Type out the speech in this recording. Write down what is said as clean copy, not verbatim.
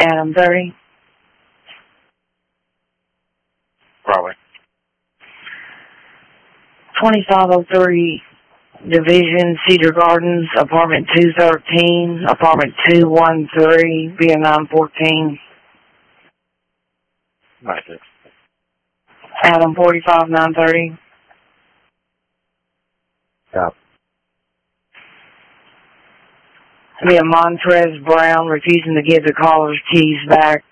Adam 30. Probably. 2503 Division, Cedar Gardens, apartment 213, apartment 213, via 914. 96. Adam 45 930. Stop. Via Montrez Brown, refusing to give the caller's keys back.